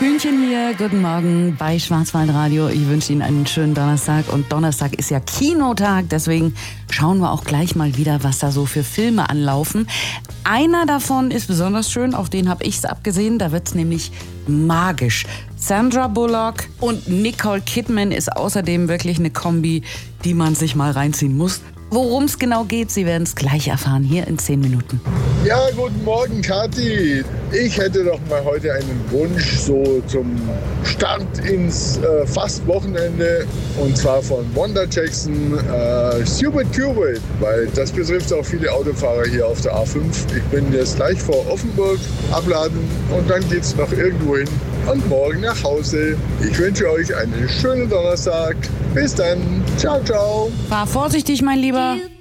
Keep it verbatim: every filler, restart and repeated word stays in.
Hühnchen hier, guten Morgen bei Schwarzwaldradio. Ich wünsche Ihnen einen schönen Donnerstag und Donnerstag ist ja Kinotag, deswegen schauen wir auch gleich mal wieder, was da so für Filme anlaufen. Einer davon ist besonders schön, auf den habe ich es abgesehen, da wird es nämlich magisch. Sandra Bullock und Nicole Kidman ist außerdem wirklich eine Kombi, die man sich mal reinziehen muss. Worum es genau geht, Sie werden es gleich erfahren, hier in zehn Minuten. Ja, guten Morgen, Kathi. Ich hätte doch mal heute einen Wunsch so zum Start ins äh, Fastwochenende. Und zwar von Wanda Jackson, äh, Stupid Cupid. Weil das betrifft auch viele Autofahrer hier auf der A fünf. Ich bin jetzt gleich vor Offenburg, abladen und dann geht's noch irgendwo hin und morgen nach Hause. Ich wünsche euch einen schönen Donnerstag. Bis dann. Ciao, ciao. Fahr vorsichtig, mein Lieber.